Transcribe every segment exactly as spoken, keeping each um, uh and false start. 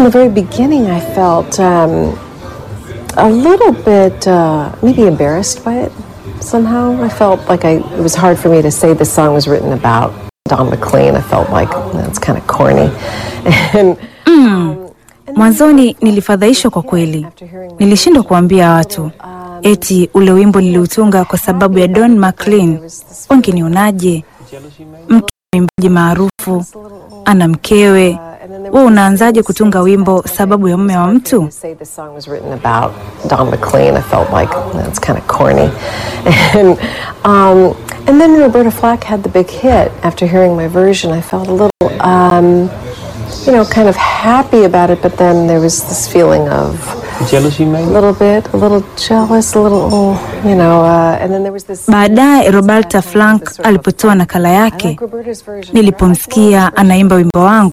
the very beginning, I felt um, a little bit uh, maybe embarrassed by it somehow. I felt like I, it was hard for me to say this song was written about Don McLean. I felt like that's kind of corny. and, mm. Mwanzoni nilifadhaishwa kwa kweli. Nilishindwa kuambia watu eti ule wimbo niliutunga kwa sababu ya Don McLean. Wangenionaje? Mtu mwimbaji maarufu, ana mkewe. Wewe unaanzaje kutunga wimbo sababu ya mume wa mtu? Don McLean. I felt like that's kind of corny. And um and then Roberta Flack had the big hit. After hearing my version, I felt a little um you know, kind of happy about it, but then there was this feeling of jealousy, maybe a little bit, a little jealous, a little, you know, uh, and then there was this. Baadaye Roberta Flack alipotoa nakala yake, nilipomsikia anaimba wimbo wangu,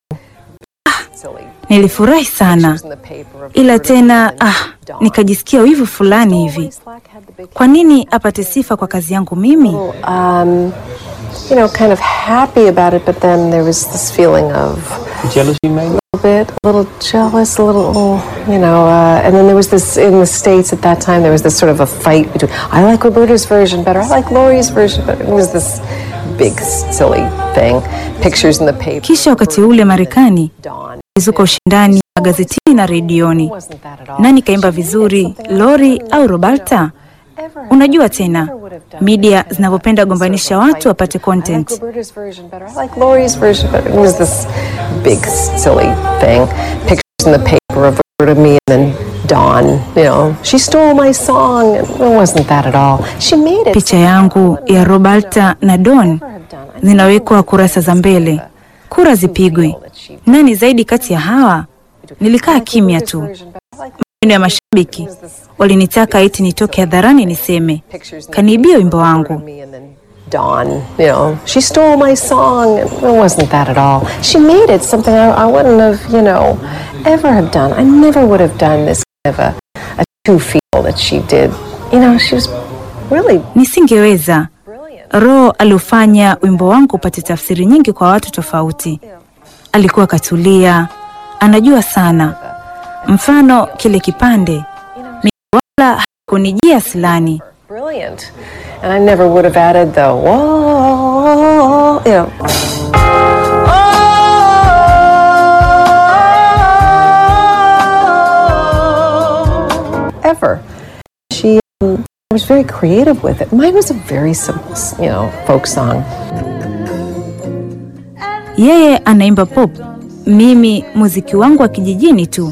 ah, nilifurahi sana. Ila tena ah, nikajisikia wivu fulani hivi. Kwa nini apate sifa kwa kazi yangu mimi? Um, you know, kind of happy about it, but then there was this feeling of jealousy, maybe a little bit, a little jealous, a little, you know, uh, and then there was this in the States at that time. There was this sort of a fight between I like Roberta's version better, I like Laurie's version better. It was this big silly thing. Pictures in the paper. Kisha wakati ule Marekani izuka ushindani magazetini na redioni. Nani kaimba vizuri, Laurie au Roberta? Unajua tena, media zinavyopenda gombanisha watu wapate content. I like Laurie's version, but it was this big silly thing. Pictures in the paper of Roberta, me, and then Dawn, you know, she stole my song. And it wasn't that at all. She made it. Picha yangu ya Roberta na Dawn zinawekwa kurasa za mbele. Kura zipigwe. Nani zaidi kati ya hawa? Nilikaa kimya tu. Maneno ya mashabiki walinitaka eti nitoke hadharani niseme kaniibia wimbo wangu. Dawn, you know, she stole my song. It wasn't that at all. She made it something I, I wouldn't have, you know, ever have done. I never would have done this kind of a, a two-feel that she did. You know, she was really... Nisingeweza. Ro alifanya wimbo wangu upate tafsiri nyingi kwa watu tofauti. Alikuwa katulia, anajua sana. Mfano kile kipande, wala hakunijia silani. Brilliant. And I never would have added the whoa, you know. Ever. She um, was very creative with it. Mine was a very simple, you know, folk song. Yeye anaimba pop. Mimi muziki wangu wa kijijini tu.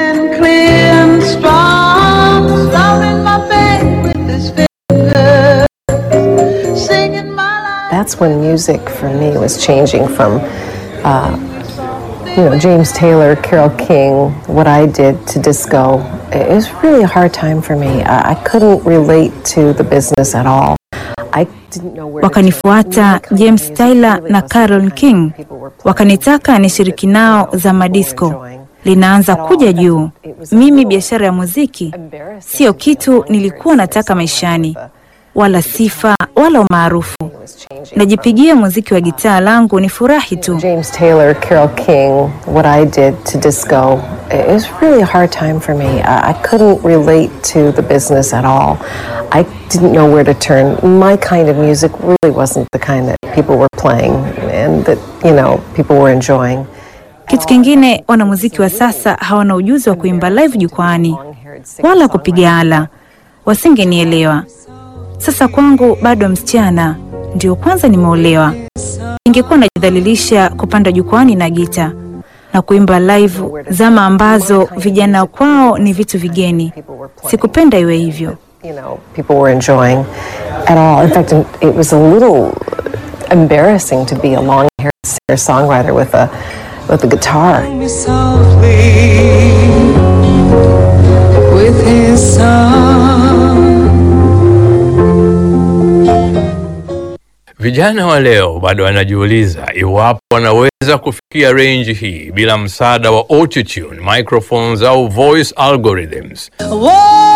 That's when music for me was changing from, uh, you know, James Taylor, Carole King, what I did to disco. It was really a hard time for me. I, I couldn't relate to the business at all. I didn't know where. Wakanifuata James Taylor na Carole King. Wakanitaka nishiriki nao za madisco. Linaanza kuja juu. Mimi biashara ya muziki sio kitu nilikuwa nataka maishani. Wala sifa, wala umaarufu. Najipigia muziki wa gitaa langu ni furahi tu. James Taylor, Carole King, what I did to disco. It was really a hard time for me. I, I couldn't relate to the business at all. I didn't know where to turn. My kind of music really wasn't the kind that people were playing and that, you know, people were enjoying. Kitu kingine, wanamuziki wa sasa hawana ujuzi wa kuimba live jukwani wala kupiga ala. Wasingenielewa. Sasa kwangu bado msichana, ndio kwanza nimeolewa. Ningekuwa najidhalilisha kupanda jukwani na gita na kuimba live zama ambazo vijana kwao ni vitu vigeni. Sikupenda iwe hivyo. You know, people were enjoying at all. In fact, it was a little embarrassing to be a long-haired singer-songwriter with a with a guitar. With his song. Vijana wa leo bado wanajiuliza iwapo wanaweza kufikia range hii bila msaada wa autotune, microphones au voice algorithms.